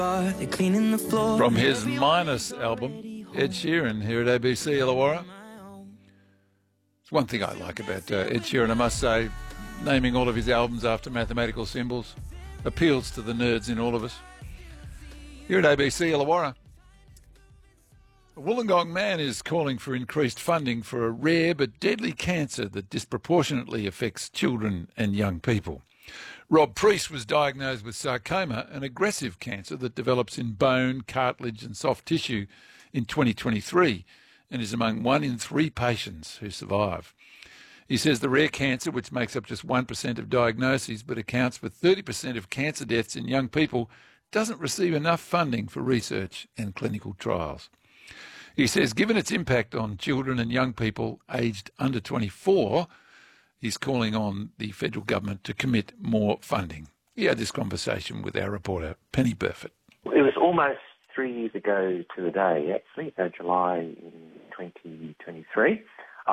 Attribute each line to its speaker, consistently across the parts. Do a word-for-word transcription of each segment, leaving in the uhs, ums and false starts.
Speaker 1: They're cleaning the floor.
Speaker 2: From his Minus album, Ed Sheeran here at A B C Illawarra. It's one thing I like about uh, Ed Sheeran, I must say, naming all of his albums after mathematical symbols appeals to the nerds in all of us. Here at A B C Illawarra, a Wollongong man is calling for increased funding for a rare but deadly cancer that disproportionately affects children and young people. Rob Priest was diagnosed with sarcoma, an aggressive cancer that develops in bone, cartilage and soft tissue in twenty twenty-three and is among one in three patients who survive. He says the rare cancer, which makes up just one percent of diagnoses but accounts for thirty percent of cancer deaths in young people, doesn't receive enough funding for research and clinical trials. He says given its impact on children and young people aged under twenty-four, he's calling on the federal government to commit more funding. He had this conversation with our reporter, Penny Burford.
Speaker 3: It was almost three years ago to the day, actually, so July in twenty twenty-three.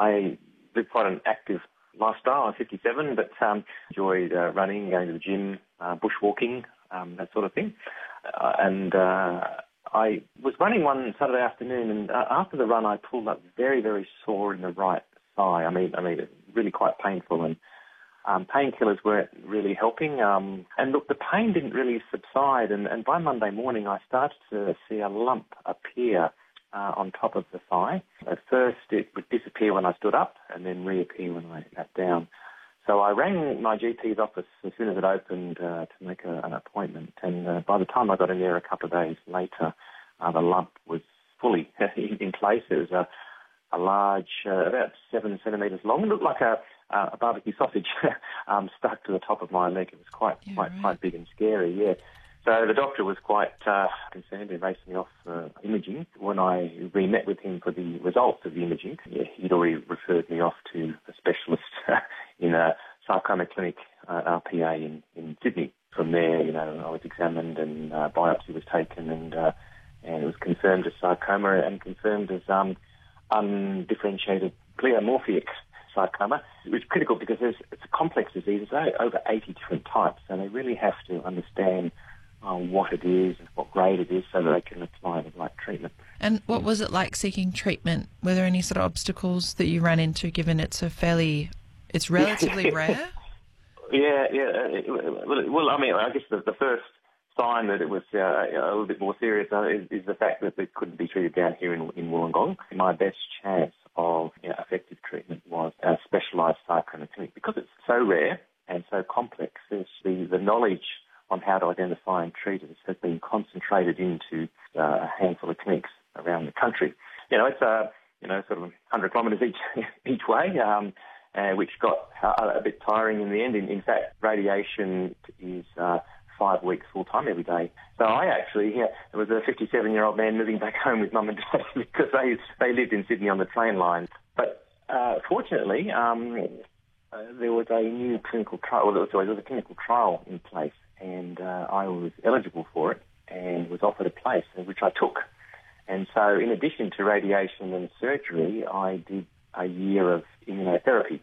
Speaker 3: I lived quite an active lifestyle. I'm fifty-seven, but um, enjoyed uh, running, going to the gym, uh, bushwalking, um, that sort of thing. Uh, and uh, I was running one Saturday afternoon, and uh, after the run, I pulled up very, very sore in the right thigh. I mean, I mean, really quite painful, and um, painkillers weren't really helping. Um, and look, the pain didn't really subside, and, and by Monday morning, I started to see a lump appear uh, on top of the thigh. At first, it would disappear when I stood up, and then reappear when I sat down. So I rang my G P's office as soon as it opened uh, to make a, an appointment, and uh, by the time I got in there a couple of days later, uh, the lump was fully in place. It was a a large, uh, about seven centimetres long. It looked like a, uh, a barbecue sausage um, stuck to the top of my leg. It was quite yeah, quite, right. quite big and scary, yeah. So the doctor was quite uh, concerned and raced me off uh, imaging. When I re-met with him for the results of the imaging, yeah, he'd already referred me off to a specialist in a sarcoma clinic, uh, R P A in, in Sydney. From there, you know, I was examined and uh, biopsy was taken, and uh, and it was confirmed as sarcoma and confirmed as um, undifferentiated pleomorphic sarcoma. It was critical because it's a complex disease. There's over eighty different types, and they really have to understand uh, what it is and what grade it is so that they can apply the right treatment.
Speaker 4: And what was it like seeking treatment? Were there any sort of obstacles that you ran into, given it's a fairly, it's relatively rare?
Speaker 3: Yeah, yeah. Well, I mean, I guess the, the first sign that it was uh, a little bit more serious uh, is, is the fact that it couldn't be treated down here in, in Wollongong. My best chance of you know, effective treatment was a specialised sarcoma clinic. Because it's so rare and so complex, the, the knowledge on how to identify and treat it has been concentrated into uh, a handful of clinics around the country. You know, it's uh, you know sort of one hundred kilometres each each way, um, uh, which got a, a bit tiring in the end. In, in fact, radiation is Uh, five weeks full-time every day. So I actually, yeah, there was a fifty-seven-year-old man moving back home with mum and dad because they they lived in Sydney on the train line. But uh, fortunately, um, uh, there was a new clinical trial, well, there was, there was a clinical trial in place, and uh, I was eligible for it and was offered a place, which I took. And so in addition to radiation and surgery, I did a year of immunotherapy.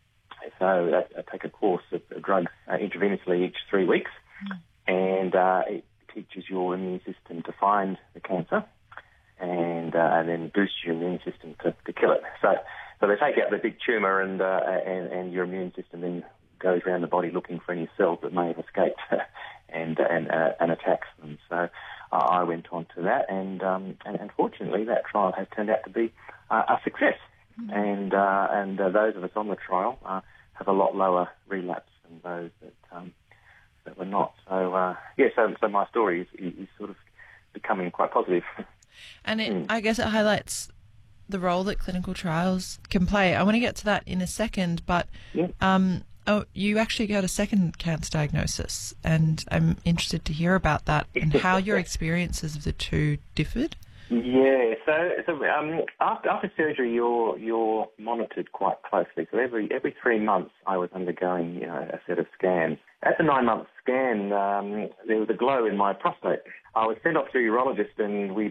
Speaker 3: So I, I take a course of drugs uh, intravenously each three weeks. And uh, it teaches your immune system to find the cancer and, uh, and then boosts your immune system to, to kill it. So, so they take out the big tumour and, uh, and and your immune system then goes around the body looking for any cells that may have escaped and and uh, and attacks them. So uh, I went on to that, and um, and unfortunately that trial has turned out to be uh, a success. Mm-hmm. And uh, and uh, those of us on the trial uh, have a lot lower relapse than those that. Um, that were not. So, uh, yeah, so, so my story is, is sort of becoming quite positive.
Speaker 4: And it, mm. I guess it highlights the role that clinical trials can play. I want to get to that in a second, but
Speaker 3: yeah.
Speaker 4: um, oh, you actually got a second cancer diagnosis, and I'm interested to hear about that and how your experiences of the two differed.
Speaker 3: Yeah, so, so um, after, after surgery, you're you're monitored quite closely. So every every three months, I was undergoing you know, a set of scans. At the nine-month scan, um, there was a glow in my prostate. I was sent off to a urologist, and we